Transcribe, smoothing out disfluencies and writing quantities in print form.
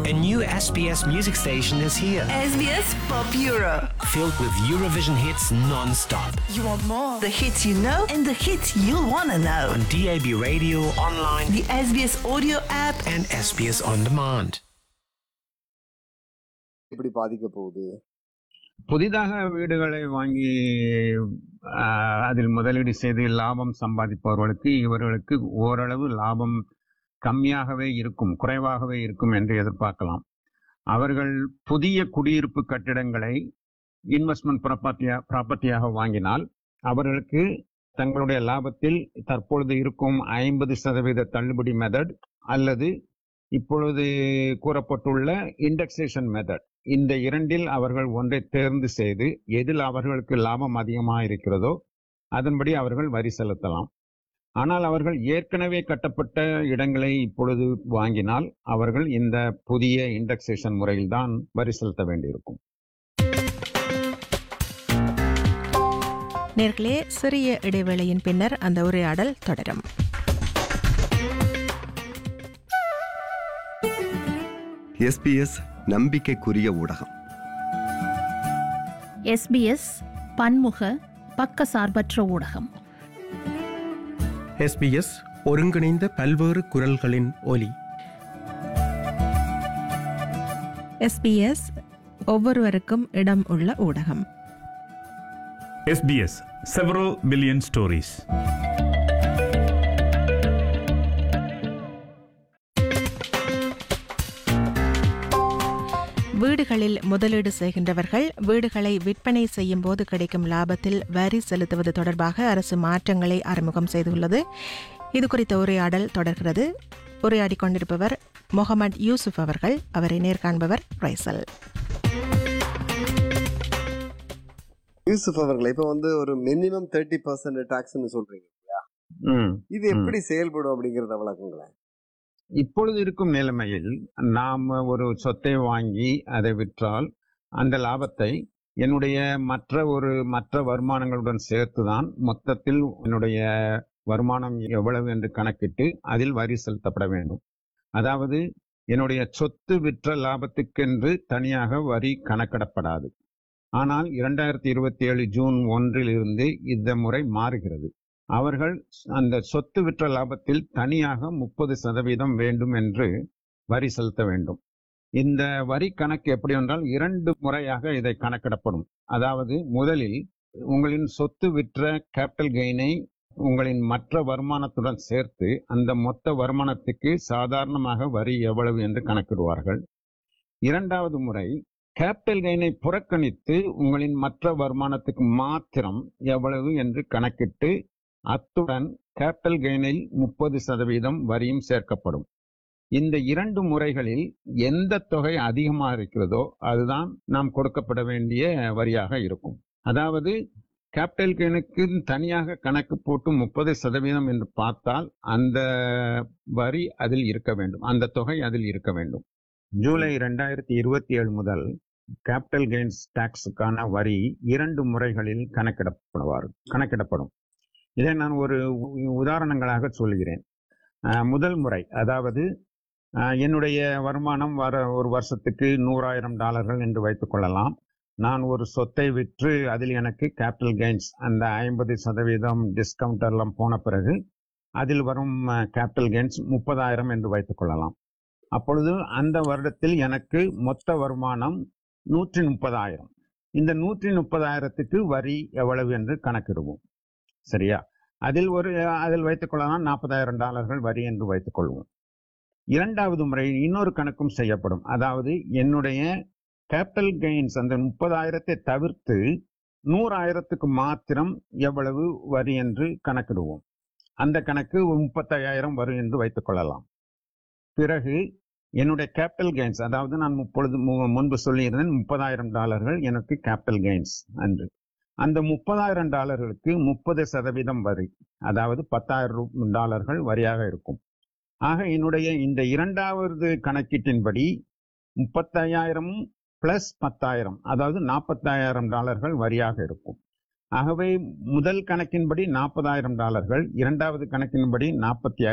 A new SBS music station is here. SBS Pop Euro. Filled with Eurovision hits non-stop. You want more? The hits you know and the hits you'll want to know. On DAB radio, online, The SBS audio app. and SBS On Demand. எப்படி பாதிக்க போகுது? புதிதாக வீடுகளை வாங்கி அதில் முதலீடு செய்து லாபம் சம்பாதிப்பவர்களுக்கு இவர்களுக்கு ஓரளவு லாபம் கம்மியாகவே இருக்கும், குறைவாகவே இருக்கும் என்று எதிர்பார்க்கலாம். அவர்கள் புதிய குடியிருப்பு கட்டிடங்களை இன்வெஸ்ட்மெண்ட் ப்ராப்பர்ட்டியாக வாங்கினால் அவர்களுக்கு தங்களுடைய லாபத்தில் தற்பொழுது இருக்கும் 50% தள்ளுபடி மெத்தட் அல்லது இப்பொழுது கூறப்பட்டுள்ள இண்டெக்ஸேஷன் மெத்தட், இந்த இரண்டில் அவர்கள் ஒன்றை தேர்ந்து செய்து எதில் அவர்களுக்கு லாபம் அதிகமாக இருக்கிறதோ அதன்படி அவர்கள் வரி செலுத்தலாம். ஆனால் அவர்கள் ஏற்கனவே கட்டப்பட்ட இடங்களை இப்பொழுது வாங்கினால் அவர்கள் இந்த புதிய இண்டெக்ஸேஷன் முறையில்தான் வரி செலுத்த வேண்டியிருக்கும். நேர்களே, சிறிய இடைவேளையின் பின்னர் அந்த உரையாடல் தொடரும். SBS நம்பிக்கைக்குரிய ஊடகம். SBS பன்முக பக்கசார்பற்ற ஊடகம். SBS ஒருங்கிணைந்த பல்வேறு குரல்களின் ஒலி. SBS ஒவ்வொருவருக்கும் இடம் உள்ள ஊடகம். SBS several billion stories. வீடுகளில் முதலீடு செய்கின்றவர்கள் வீடுகளை விற்பனை செய்யும் போது கிடைக்கும் லாபத்தில் வரி செலுத்துவது தொடர்பாக அரசு மாற்றங்களை அறிமுகம் செய்துள்ளது. இது குறித்த உரையாடல் தொடர்கிறது. உரையாடிக் கொண்டிருப்பவர் முகமது யூசுப் அவர்கள். அவரை நேர்காண்பவர் ரைசல். யூசுப் அவர்கள், இப்ப ஒரு மினிமம் 30% டாக்ஸ்ன்னு சொல்றீங்க இல்லையா? இது எப்படி செயல்படும் அப்படிங்கறத விளக்குங்களேன். இப்பொழுது இருக்கும் நிலைமையில் நாம் ஒரு சொத்தை வாங்கி அதை விற்றால் அந்த லாபத்தை என்னுடைய மற்ற வருமானங்களுடன் சேர்த்துதான் மொத்தத்தில் என்னுடைய வருமானம் எவ்வளவு என்று கணக்கிட்டு அதில் வரி செலுத்தப்பட வேண்டும். அதாவது என்னுடைய சொத்து விற்ற லாபத்துக்கென்று தனியாக வரி கணக்கிடப்படாது. ஆனால் 2027 ஜூன் 1 இந்த முறை மாறுகிறது. அவர்கள் அந்த சொத்து விற்ற லாபத்தில் தனியாக 30% வேண்டும் என்று வரி செலுத்த வேண்டும். இந்த வரி கணக்கு எப்படி என்றால் 2 முறையாக இதை கணக்கிடப்படும். அதாவது முதலில் உங்களின் சொத்து விற்ற கேபிட்டல் கெயினை உங்களின் மற்ற வருமானத்துடன் சேர்த்து அந்த மொத்த வருமானத்துக்கு சாதாரணமாக வரி எவ்வளவு என்று கணக்கிடுவார்கள். இரண்டாவது முறை கேபிட்டல் கெயினை புறக்கணித்து உங்களின் மற்ற வருமானத்துக்கு மாத்திரம் எவ்வளவு என்று கணக்கிட்டு அத்துடன் கேபிட்டல் கெயினில் 30% வரியும் சேர்க்கப்படும். இந்த 2 முறைகளில் எந்த தொகை அதிகமாக இருக்கிறதோ அதுதான் நாம் கொடுக்கப்பட வேண்டிய வரியாக இருக்கும். அதாவது கேபிட்டல் கெயினுக்கு தனியாக கணக்கு போட்டு 30% என்று பார்த்தால் அந்த வரி அதில் இருக்க வேண்டும், அந்த தொகை அதில் இருக்க வேண்டும். ஜூலை 2027 முதல் கேபிட்டல் கெயின்ஸ் டாக்ஸுக்கான வரி 2 முறைகளில் கணக்கிடப்படும். இதை நான் ஒரு உதாரணங்களாக சொல்கிறேன். முதல் முறை, அதாவது என்னுடைய வருமானம் ஒரு வருஷத்துக்கு $100,000 என்று வைத்துக் கொள்ளலாம். நான் ஒரு சொத்தை விற்று அதில் எனக்கு கேபிட்டல் கெயின்ஸ் அந்த 50% டிஸ்கவுண்ட் எல்லாம் போன பிறகு அதில் வரும் கேபிட்டல் கெயின்ஸ் 30,000 என்று வைத்துக் கொள்ளலாம். அப்பொழுது அந்த வருடத்தில் எனக்கு மொத்த வருமானம் 130,000. இந்த 130,000க்கு வரி எவ்வளவு என்று கணக்கிடுவோம். சரியா? அதில் வைத்துக் கொள்ளலாம் $40,000 வரி என்று வைத்துக் கொள்வோம். இரண்டாவது முறை இன்னொரு கணக்கும் செய்யப்படும். அதாவது என்னுடைய கேபிட்டல் கெயின்ஸ் அந்த 30,000 தவிர்த்து 100,000க்கு மாத்திரம் எவ்வளவு வரி என்று கணக்கிடுவோம். அந்த கணக்கு 35,000 வரும் என்று வைத்துக் கொள்ளலாம். பிறகு என்னுடைய கேபிட்டல் கெயின்ஸ், அதாவது நான் முன்பு சொல்லியிருந்தேன் $30,000 எனக்கு கேபிட்டல் கெயின்ஸ் என்று. அந்த $30,000க்கு 30% வரி, அதாவது $10,000 வரியாக இருக்கும். ஆக என்னுடைய இந்த இரண்டாவது கணக்கீட்டின்படி 35,000 பிளஸ் 10,000, அதாவது $40,000 வரியாக இருக்கும். ஆகவே முதல் கணக்கின்படி $40,000, இரண்டாவது கணக்கின்படி